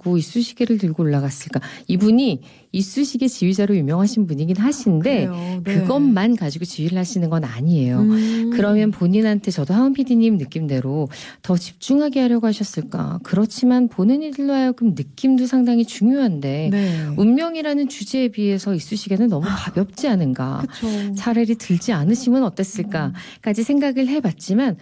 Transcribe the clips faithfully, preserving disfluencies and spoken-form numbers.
가지고 이쑤시개를 들고 올라갔을까? 이분이 이쑤시개 지휘자로 유명하신 분이긴 하신데 네. 그것만 가지고 지휘를 하시는 건 아니에요. 음. 그러면 본인한테 저도 하은 피디님 느낌대로 더 집중하게 하려고 하셨을까? 그렇지만 보는 이들로 하여금 느낌도 상당히 중요한데 네. 운명이라는 주제에 비해서 이쑤시개는 너무 가볍지 않은가? 그쵸. 차라리 들지 않으시면 어땠을까까지 생각을 해봤지만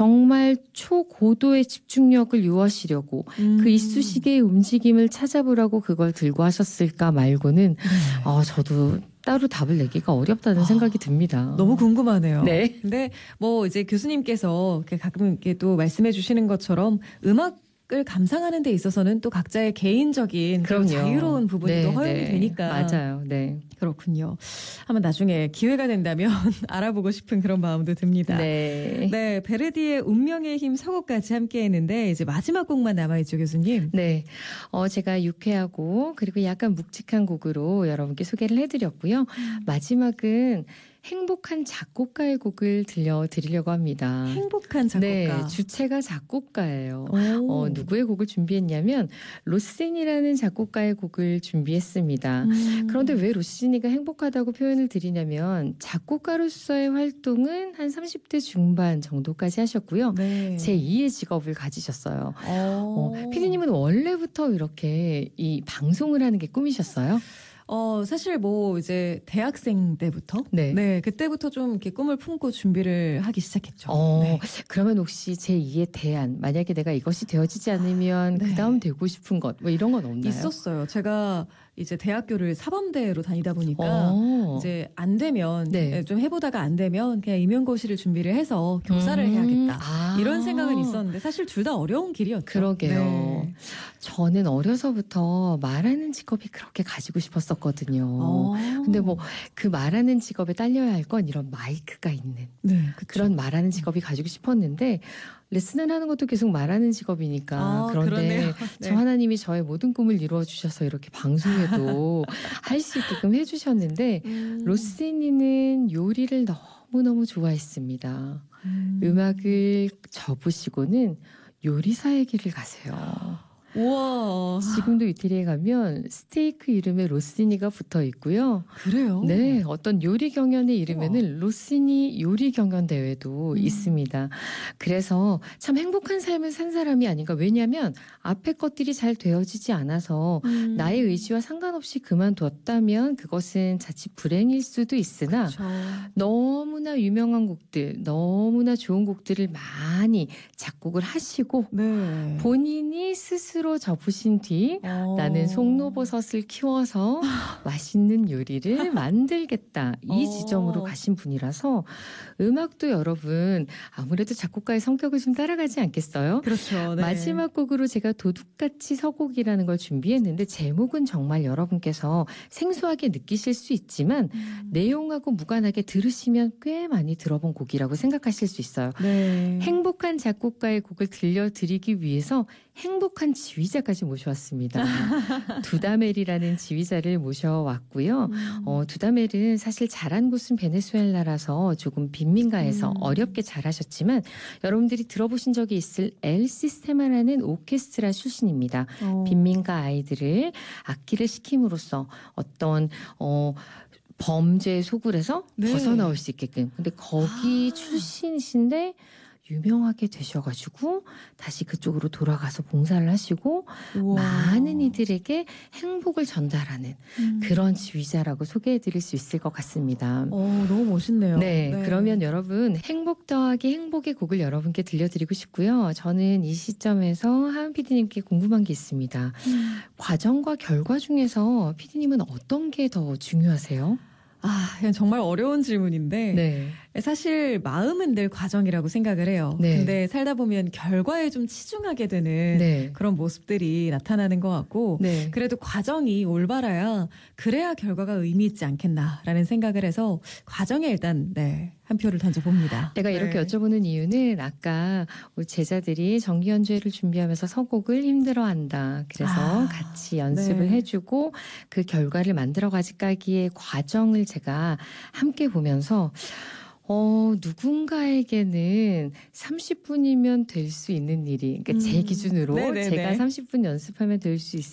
정말 초고도의 집중력을 요하시려고 음. 그 이쑤시개의 움직임을 찾아보라고 그걸 들고 하셨을까 말고는 네. 어, 저도 따로 답을 내기가 어렵다는 아, 생각이 듭니다. 너무 궁금하네요. 네. 근데 뭐 이제 교수님께서 가끔 이렇게 또 말씀해 주시는 것처럼 음악을 감상하는 데 있어서는 또 각자의 개인적인 그런 자유로운 부분이 네, 또 허용이 네. 되니까. 맞아요. 네. 그렇군요. 한번 나중에 기회가 된다면 알아보고 싶은 그런 마음도 듭니다. 네. 네, 베르디의 운명의 힘 서곡까지 함께 했는데 이제 마지막 곡만 남아있죠, 교수님. 네. 어, 제가 유쾌하고 그리고 약간 묵직한 곡으로 여러분께 소개를 해드렸고요. 음. 마지막은 행복한 작곡가의 곡을 들려드리려고 합니다. 행복한 작곡가. 네, 주체가 작곡가예요. 오. 어, 누구의 곡을 준비했냐면 로시니라는 작곡가의 곡을 준비했습니다. 음. 그런데 왜 로시니가 행복하다고 표현을 드리냐면 작곡가로서의 활동은 한 삼십 대 중반 정도까지 하셨고요. 네. 제이의 직업을 가지셨어요. 어, 어, 피디님은 원래부터 이렇게 이 방송을 하는 게 꿈이셨어요? 어, 사실 뭐 이제 대학생 때부터 네. 네, 그때부터 좀 이렇게 꿈을 품고 준비를 하기 시작했죠. 어, 네. 그러면 혹시 제이의 대안, 만약에 내가 이것이 되어지지 않으면 네. 그 다음 되고 싶은 것, 뭐 이런 건 없나요? 있었어요. 제가 이제 대학교를 사범대로 다니다 보니까 어. 이제 안 되면 네. 좀 해보다가 안 되면 그냥 임용고시를 준비를 해서 교사를 음. 해야겠다. 아. 이런 생각은 있었는데 사실 둘 다 어려운 길이었죠. 그러게요. 네. 저는 어려서부터 말하는 직업이 그렇게 가지고 싶었었거든요. 어. 근데 뭐 그 말하는 직업에 딸려야 할 건 이런 마이크가 있는 네, 그쵸. 그런 말하는 직업이 가지고 싶었는데 레슨을 하는 것도 계속 말하는 직업이니까. 아, 그런데 그러네요. 네. 저 하나님이 저의 모든 꿈을 이루어 주셔서 이렇게 방송에도 할 수 있게끔 해주셨는데 음. 로시니는 요리를 너무너무 좋아했습니다. 음. 음악을 접으시고는 요리사의 길을 가세요. 우와. 지금도 이태리에 가면 스테이크 이름에 로시니가 붙어 있고요. 그래요? 네, 어떤 요리 경연의 이름에는 로시니 요리 경연 대회도 음. 있습니다. 그래서 참 행복한 삶을 산 사람이 아닌가. 왜냐하면 앞에 것들이 잘 되어지지 않아서 음. 나의 의지와 상관없이 그만뒀다면 그것은 자칫 불행일 수도 있으나 그쵸. 너무나 유명한 곡들, 너무나 좋은 곡들을 많이 작곡을 하시고 네. 본인이 스스로 접으신 뒤 어. 나는 송로버섯을 키워서 맛있는 요리를 만들겠다. 이 어. 지점으로 가신 분이라서 음악도 여러분 아무래도 작곡가의 성격을 좀 따라가지 않겠어요? 그렇죠. 네. 마지막 곡으로 제가 도둑같이 서곡이라는 걸 준비했는데 제목은 정말 여러분께서 생소하게 느끼실 수 있지만 음. 내용하고 무관하게 들으시면 꽤 많이 들어본 곡이라고 생각하실 수 있어요. 네. 행복한 작곡가의 곡을 들려드리기 위해서 행복한 지휘자까지 모셔왔습니다. 두다멜이라는 지휘자를 모셔왔고요. 음. 어, 두다멜은 사실 자란 곳은 베네수엘라라서 조금 빈민가에서 음. 어렵게 자라셨지만 여러분들이 들어보신 적이 있을 엘 시스테마라는 오케스트라 출신입니다. 어. 빈민가 아이들을 악기를 시킴으로써 어떤 어, 범죄의 소굴에서 네. 벗어나올 수 있게끔. 근데 거기 아. 출신이신데 유명하게 되셔가지고 다시 그쪽으로 돌아가서 봉사를 하시고 우와. 많은 이들에게 행복을 전달하는 음. 그런 지휘자라고 소개해드릴 수 있을 것 같습니다. 어, 너무 멋있네요. 네, 그러면 여러분 행복 더하기 행복의 곡을 여러분께 들려드리고 싶고요. 저는 이 시점에서 하은 피디님께 궁금한 게 있습니다. 음. 과정과 결과 중에서 피디님은 어떤 게 더 중요하세요? 아, 그냥 정말 어려운 질문인데 네. 사실 마음은 늘 과정이라고 생각을 해요. 네. 근데 살다 보면 결과에 좀 치중하게 되는 네. 그런 모습들이 나타나는 것 같고 네. 그래도 과정이 올바라야 그래야 결과가 의미 있지 않겠나라는 생각을 해서 과정에 일단 네, 한 표를 던져봅니다. 내가 이렇게 네. 여쭤보는 이유는 아까 우리 제자들이 정기연주회를 준비하면서 서곡을 힘들어한다. 그래서 아, 같이 연습을 네. 해주고 그 결과를 만들어가기까지의 과정을 제가 함께 보면서 어, 누군가에게는 삼십 분이면 될 수 있는 일이, 그러니까 제 음, 기준으로 네네네. 제가 삼십 분 연습하면 될 수